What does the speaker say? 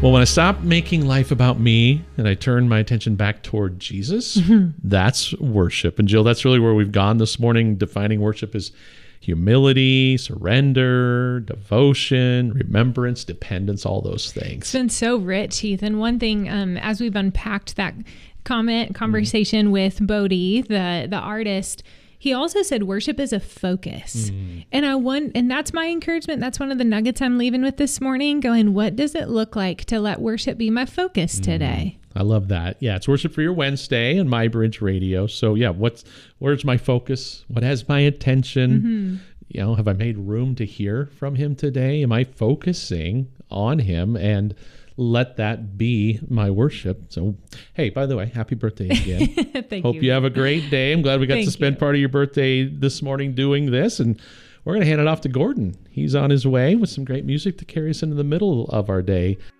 Well, when I stop making life about me and I turn my attention back toward Jesus, that's worship. And Jill, that's really where we've gone this morning, defining worship as humility, surrender, devotion, remembrance, dependence, all those things. It's been so rich, Heath. And one thing, as we've unpacked that conversation with Bodhi, the artist, he also said worship is a focus. And that's my encouragement. That's one of the nuggets I'm leaving with this morning, going, what does it look like to let worship be my focus today? I love that. Yeah, it's Worship for Your Wednesday on MyBridge Radio. So yeah, where's my focus? What has my attention? Have I made room to hear from him today? Am I focusing on him? And let that be my worship. So, hey, by the way, happy birthday again. Thank Hope you have a great day. I'm glad we got to spend part of your birthday this morning doing this. And we're going to hand it off to Gordon. He's on his way with some great music to carry us into the middle of our day.